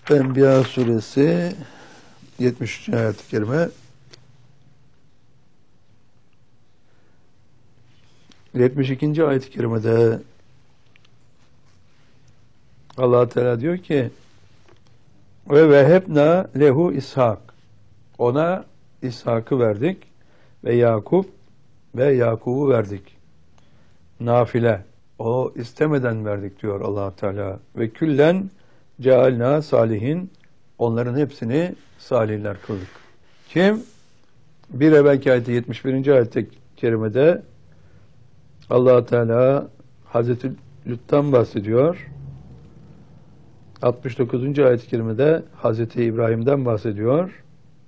Enbiya suresi 73. ayet-i kerime. 72. ayet-i kerimede Allah Teala diyor ki ve vehebna lehu İshak, ona İshak'ı verdik ve Yakup ve Yakub'u verdik. Nafile, o istemeden verdik diyor Allah Teala. Ve küllen cealna salihin, onların hepsini salihler kıldık. Kim? Bir evvelki ayette 71. ayet-i kerimede Allah Teala Hazreti Lut'tan bahsediyor. 69. ayet-i kerimede Hazreti İbrahim'den bahsediyor.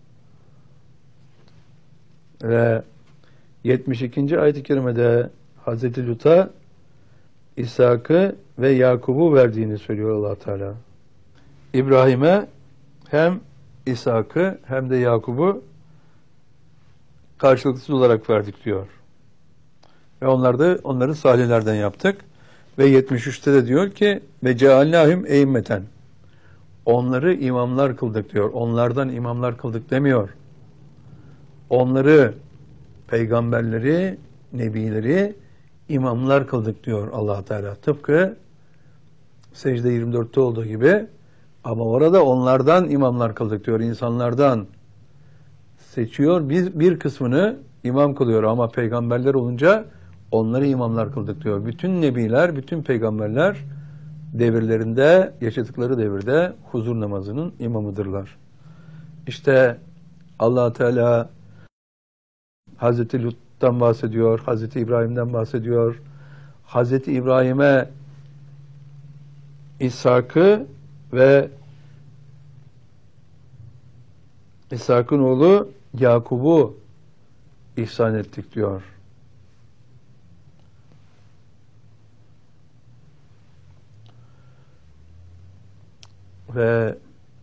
Ve 72. ayet-i kerimede Hazreti Lut'a İshak'ı ve Yakub'u verdiğini söylüyor Allah Teala. İbrahim'e hem İshak'ı hem de Yakub'u karşılıksız olarak verdik diyor. Ve onları salihlerden yaptık. Ve 73'te de diyor ki ve cealnâhum eimmeten, onları imamlar kıldık diyor. Onlardan imamlar kıldık demiyor. Onları, peygamberleri, nebileri imamlar kıldık diyor Allah Teala. Tıpkı Secde 24'te olduğu gibi, ama orada onlardan imamlar kıldık diyor. İnsanlardan seçiyor. Bir kısmını imam kılıyor ama peygamberler olunca onları imamlar kıldık diyor. Bütün nebiler, bütün peygamberler devirlerinde, yaşadıkları devirde huzur namazının imamıdırlar. İşte Allah Teala Hazreti Lut'tan bahsediyor, Hazreti İbrahim'den bahsediyor. Hazreti İbrahim'e İshak'ı ve İshak'ın oğlu Yakub'u ihsan ettik diyor. Ve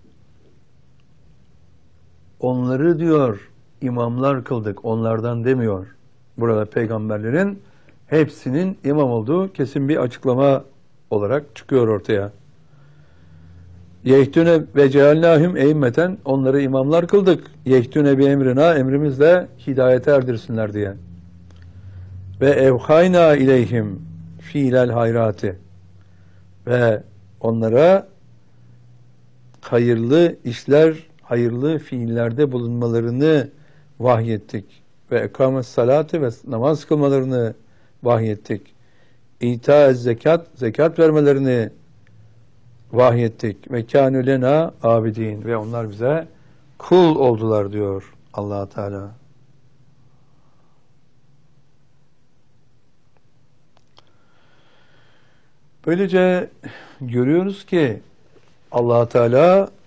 onları diyor imamlar kıldık, onlardan demiyor. Burada peygamberlerin hepsinin imam olduğu kesin bir açıklama olarak çıkıyor ortaya. Yehtüne ve cealnâhum eimmeten, onları imamlar kıldık. Yehtüne bi emrina, emrimizle hidayete erdirsinler diye. Ve evhayna ileyhim fiilel hayrati, ve onlara hayırlı işler, hayırlı fiillerde bulunmalarını vahyettik. Ve ekamet salatı, ve namaz kılmalarını vahyettik. İta zekat, zekat vermelerini vahyettik. Ve kânü lena abidin, ve onlar bize kul oldular diyor Allah Teala. Böylece görüyoruz ki Allah Teala